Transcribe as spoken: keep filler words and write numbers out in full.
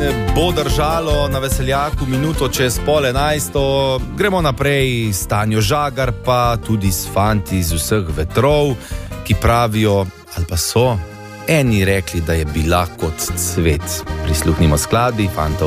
bo držalo na Veseljaku minuto čez pol enajsto. Gremo naprej s Tanjo Žagar, pa tudi s fanti z vseh vetrov, ki pravijo, ali pa so eni rekli, da je bila kot cvet. Prisluhnimo skladbi fantov